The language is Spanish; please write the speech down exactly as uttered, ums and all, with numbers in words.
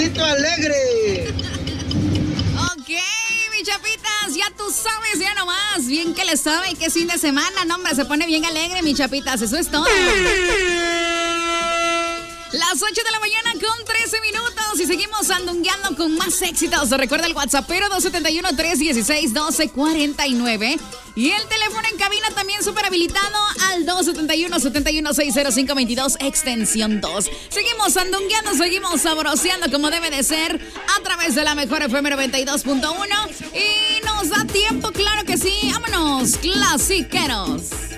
Patito Alegre. Ok, mi chapitas, ya tú sabes, ya nomás. Bien que le sabe que es fin de semana, no, hombre, se pone bien alegre, mi chapitas, eso es todo. Las ocho de la mañana con trece minutos y seguimos andungueando con más éxitos. Recuerda el WhatsApp, pero dos siete uno, tres uno seis, uno dos cuatro nueve. Y el teléfono en cabina también súper habilitado al dos siete uno, siete uno seis, cero cinco dos dos, extensión dos. Seguimos andungueando, seguimos sabroseando como debe de ser a través de la mejor F M noventa y dos punto uno. Y nos da tiempo, claro que sí. Vámonos, clasiqueros.